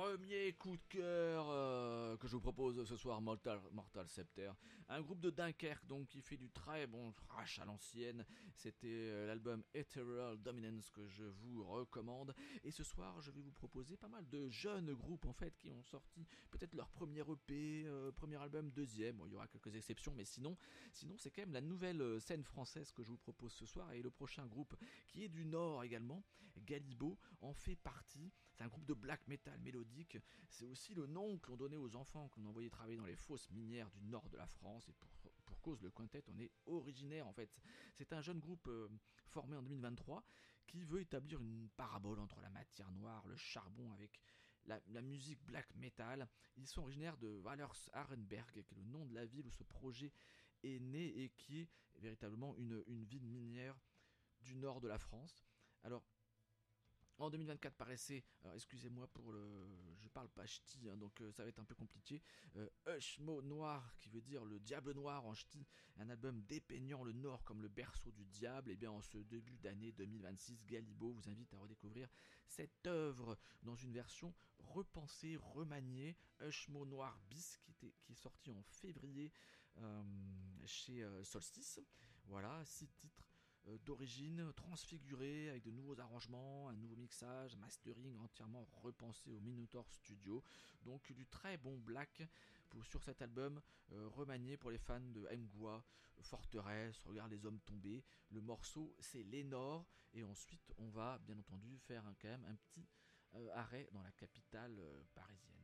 premier coup de cœur que je vous propose ce soir, Mortal Scepter. Un groupe de Dunkerque donc qui fait du très bon thrash à l'ancienne. C'était l'album Ethereal Dominance que je vous recommande. Et ce soir, je vais vous proposer pas mal de jeunes groupes en fait qui ont sorti peut-être leur premier EP, premier album, deuxième. Bon, il y aura quelques exceptions, mais sinon c'est quand même la nouvelle scène française que je vous propose ce soir. Et le prochain groupe qui est du Nord également, Galibo, en fait partie. C'est un groupe de black metal mélodique. C'est aussi le nom que l'on donnait aux enfants que l'on envoyait travailler dans les fosses minières du nord de la France. Et pour cause, le quintet on est originaire en fait. C'est un jeune groupe formé en 2023 qui veut établir une parabole entre la matière noire, le charbon avec la musique black metal. Ils sont originaires de Wallers-Arenberg, qui est le nom de la ville où ce projet est né et qui est véritablement une ville minière du nord de la France. Alors, en 2024 paraissait, alors excusez-moi pour le, je parle pas ch'ti, hein, donc ça va être un peu compliqué, Ushmo Noir, qui veut dire le diable noir en ch'ti, un album dépeignant le Nord comme le berceau du diable. Et bien en ce début d'année 2026, Galibo vous invite à redécouvrir cette œuvre dans une version repensée, remaniée, Ushmo Noir bis, qui est sorti en février chez Solstice. Voilà, 6 titres d'origine transfigurée avec de nouveaux arrangements, un nouveau mixage, un mastering entièrement repensé au Minotaur Studio. Donc du très bon black sur cet album, remanié pour les fans de Mgwa, Forteresse, Regarde les hommes tombés. Le morceau c'est Lénore, et ensuite on va bien entendu faire quand même un petit arrêt dans la capitale parisienne.